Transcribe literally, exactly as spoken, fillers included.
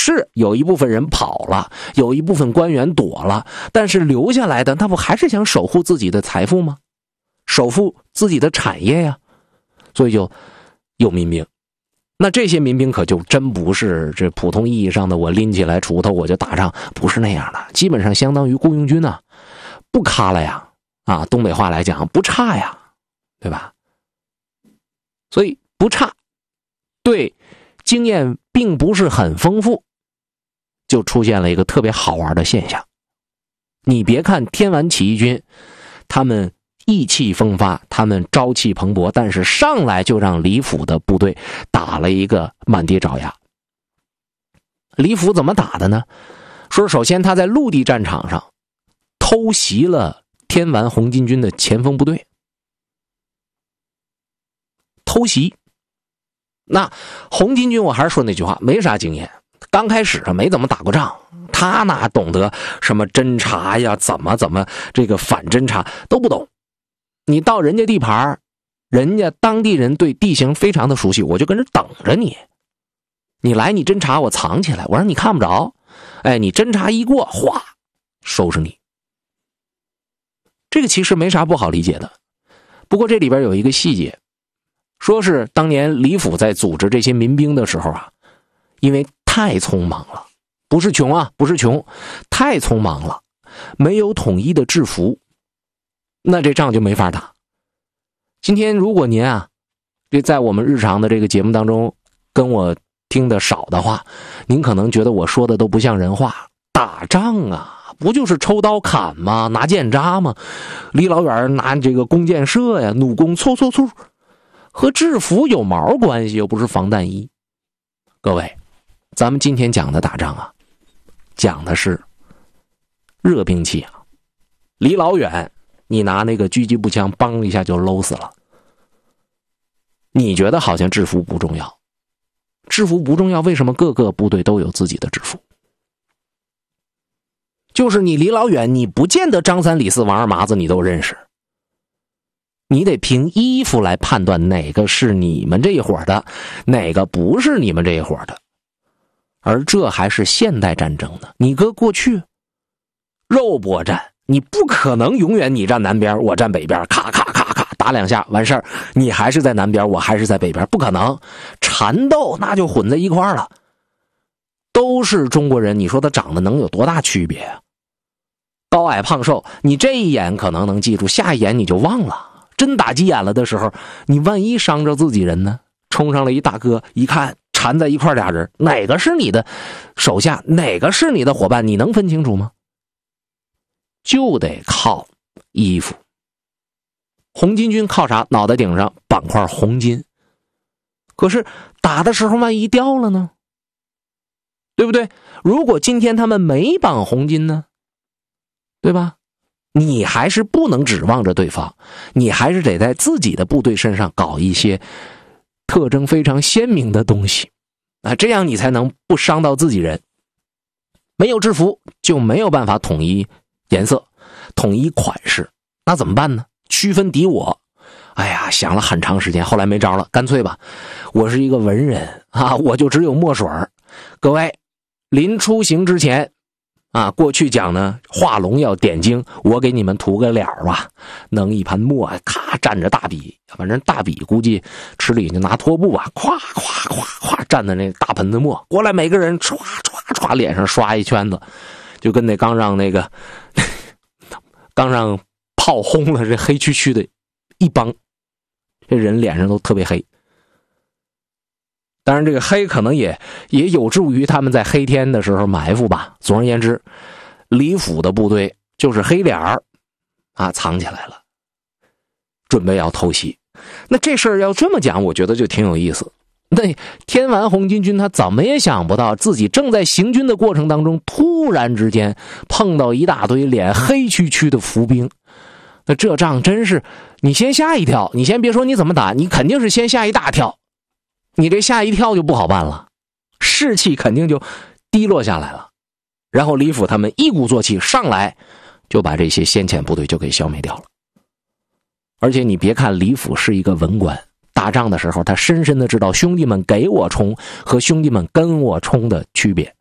是有一部分人跑了，有一部分官员躲了，但是留下来的那不还是想守护自己的财富吗？守护自己的产业呀，所以就有民兵。那这些民兵可就真不是这普通意义上的我拎起来锄头我就打仗，不是那样的，基本上相当于雇佣军啊，不咖了呀，啊，东北话来讲不差呀，对吧？所以不差，对，经验并不是很丰富，就出现了一个特别好玩的现象。你别看天完起义军他们意气风发，他们朝气蓬勃，但是上来就让李府的部队打了一个满地找牙。李府怎么打的呢？说首先他在陆地战场上偷袭了天完红巾军的前锋部队，偷袭。那红巾军我还是说那句话，没啥经验，刚开始没怎么打过仗，他哪懂得什么侦察呀，怎么怎么这个反侦察都不懂。你到人家地盘，人家当地人对地形非常的熟悉，我就跟着等着你。你来你侦察我藏起来，我让你看不着。哎，你侦察一过，哗，收拾你。这个其实没啥不好理解的。不过这里边有一个细节，说是当年李府在组织这些民兵的时候啊，因为太匆忙了，不是穷啊，不是穷，太匆忙了，没有统一的制服，那这仗就没法打。今天如果您啊，这在我们日常的这个节目当中跟我听的少的话，您可能觉得我说的都不像人话。打仗啊，不就是抽刀砍吗？拿剑扎吗？离老远拿这个弓箭射呀，弩弓嗖嗖嗖，和制服有毛关系，又不是防弹衣。各位，咱们今天讲的打仗啊，讲的是热兵器啊，离老远你拿那个狙击步枪梆一下就搂死了。你觉得好像制服不重要，制服不重要，为什么各个部队都有自己的制服？就是你离老远，你不见得张三李四王二麻子你都认识，你得凭衣服来判断哪个是你们这一伙的，哪个不是你们这一伙的。而这还是现代战争呢，你搁过去肉搏战，你不可能永远你站南边我站北边，咔咔咔咔打两下完事儿，你还是在南边我还是在北边，不可能。缠斗那就混在一块了，都是中国人，你说他长得能有多大区别啊？高矮胖瘦，你这一眼可能能记住，下一眼你就忘了。真打急眼了的时候，你万一伤着自己人呢？冲上来一大哥，一看缠在一块俩人，哪个是你的手下，哪个是你的伙伴，你能分清楚吗？就得靠衣服。红巾军靠啥？脑袋顶上绑块红巾。可是打的时候万一掉了呢？对不对？如果今天他们没绑红巾呢？对吧？你还是不能指望着对方，你还是得在自己的部队身上搞一些特征非常鲜明的东西啊，这样你才能不伤到自己人。没有制服就没有办法统一颜色，统一款式，那怎么办呢？区分敌我。哎呀，想了很长时间，后来没招了，干脆吧，我是一个文人啊，我就只有墨水。各位，临出行之前啊，过去讲呢，画龙要点睛，我给你们涂个脸吧，弄一盘墨，咔蘸着大笔，反正大笔估计吃里就拿拖布吧，咵咵咵咵蘸的那大盆子墨过来，每个人唰唰唰脸上刷一圈子，就跟那刚让那个刚让炮轰了这黑黢黢的一帮，这人脸上都特别黑。当然这个黑可能也也有助于他们在黑天的时候埋伏吧。总而言之，李府的部队就是黑脸儿啊，藏起来了，准备要偷袭。那这事儿要这么讲，我觉得就挺有意思。那天完红巾军他怎么也想不到，自己正在行军的过程当中，突然之间碰到一大堆脸黑黢黢的伏兵。那这仗真是你先吓一跳，你先别说你怎么打，你肯定是先吓一大跳。你这吓一跳就不好办了，士气肯定就低落下来了。然后李府他们一鼓作气上来，就把这些先遣部队就给消灭掉了。而且你别看李府是一个文官，打仗的时候他深深的知道兄弟们给我冲和兄弟们跟我冲的区别。